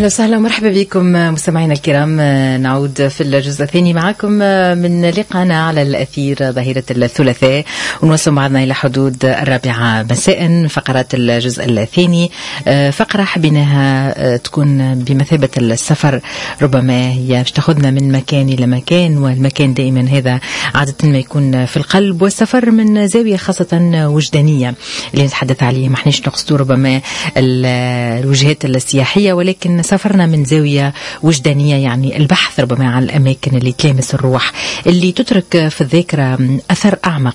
أهلا وسهلا ومرحبا بكم مستمعينا الكرام. نعود في الجزء الثاني معكم من لقاءنا على الأثير ظهيرة الثلاثاء، ونوصل معنا إلى حدود 4 مساء فقرات الجزء الثاني. فقرة حبيناها تكون بمثابة السفر، ربما هي باش تاخذنا من مكان إلى مكان، والمكان دائما هذا عادة ما يكون في القلب، والسفر من زاوية خاصة وجدانية اللي نتحدث عليه. ما احناش نقصدوا ربما الوجهات السياحية، ولكن سافرنا من زاوية وجدانية، يعني البحث ربما عن الأماكن اللي تلامس الروح، اللي تترك في الذاكرة أثر أعمق